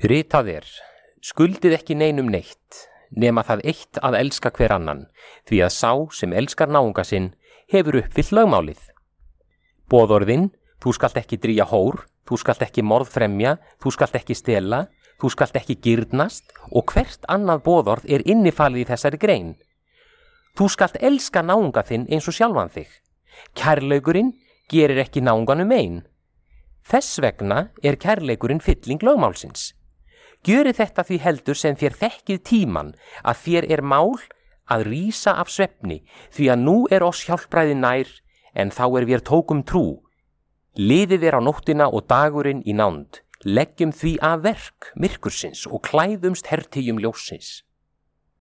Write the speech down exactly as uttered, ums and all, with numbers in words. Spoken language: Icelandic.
Ritað er, skuldið ekki neinum neitt, nema það eitt að elska hver annan, því að sá sem elskar náunga sinn hefur uppfyllt lögmálið. Boðorðin, þú skalt ekki drýja hór, þú skalt ekki morðfremja, þú skalt ekki stela, þú skalt ekki girnast og hvert annað boðorð er innifalið í þessari grein. Þú skalt elska náunga þinn eins og sjálfan þig. Kærleikurinn gerir ekki náunganum ein. Þess vegna er kærleikurinn fylling lögmálsins. Gjörið þetta því heldur sem þér þekkið tíman að þér er mál að rísa af svefni, því að nú er oss hjálpræði nær, en þá er vér tókum trú. Liðið er á nóttina og dagurinn í nánd, leggjum því að verk myrkursins og klæðumst hertygjum ljóssins.